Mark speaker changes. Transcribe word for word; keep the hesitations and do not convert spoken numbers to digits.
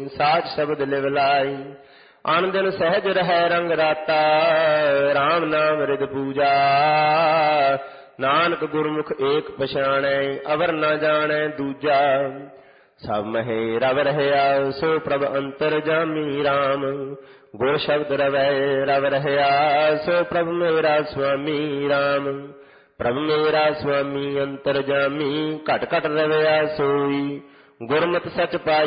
Speaker 1: ਸਾਚ ਸ਼ਬਦ ਲਿਵ ਲਾਈ। ਅਨ ਦਿਨ ਸਹਿਜ ਰਹਿ ਰੰਗ ਰਾਤਾ, ਰਾਮ ਨਾਮ ਰਿਦ ਪੂਜਾ। ਨਾਨਕ ਗੁਰਮੁਖ ਏਕ ਪਛਾਣੈ, ਅਵਰ ਨ ਜਾਣੈ ਦੂਜਾ। ਸਭ ਮਹਿ ਰਵ ਰਹਿਆ, ਸੋ ਪ੍ਰਭ ਅੰਤਰ ਜਾਮੀ ਰਾਮ। ਗੁਰ ਸ਼ਬਦ ਰਵੈ ਰਵ ਰਹਿਆ, ਸੋ ਪ੍ਰਭ ਮੇਰਾ ਸੁਆਮੀ ਰਾਮ। ਪ੍ਰਭ ਮੇਰਾ ਸੁਆਮੀ ਅੰਤਰ ਜਾਮੀ, ਘਟ ਘਟ ਰਵਿਆ ਸੋਈ। ਗੁਰਮਤਿ ਸਚ ਪਾਈ